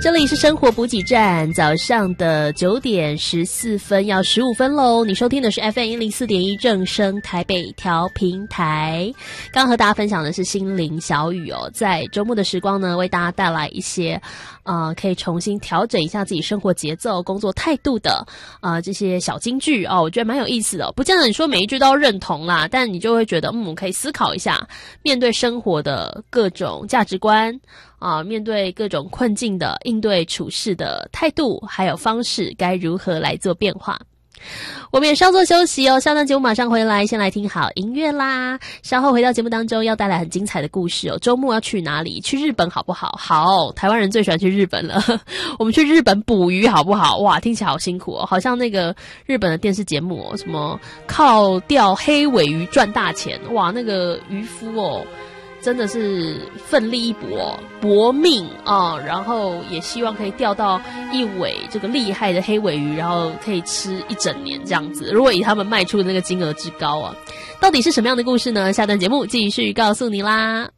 这里是生活补给站，早上的9点14分要15分喽。你收听的是 FM104.1 正声台北调频台。刚和大家分享的是心灵小语哦，在周末的时光呢，为大家带来一些可以重新调整一下自己生活节奏、工作态度的这些小金句哦，我觉得蛮有意思的哦。不见得你说每一句都要认同啦，但你就会觉得可以思考一下，面对生活的各种价值观面对各种困境的应对处事的态度还有方式该如何来做变化。我们也稍作休息哦，下段节目马上回来，先来听好音乐啦。稍后回到节目当中要带来很精彩的故事哦。周末要去哪里？去日本好不好？好，台湾人最喜欢去日本了。我们去日本捕鱼好不好？哇，听起来好辛苦哦，好像那个日本的电视节目什么靠钓黑尾鱼赚大钱，哇，那个渔夫真的是奋力一搏，搏命然后也希望可以钓到一尾这个厉害的黑尾鱼，然后可以吃一整年这样子。如果以他们卖出的那个金额之高到底是什么样的故事呢？下段节目继续告诉你啦。